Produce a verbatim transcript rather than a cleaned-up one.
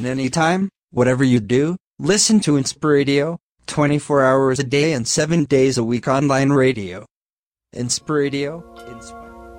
and anytime, whatever you do, listen to Inspiradio, twenty-four hours a day and seven days a week online radio. Inspiradio, inspire.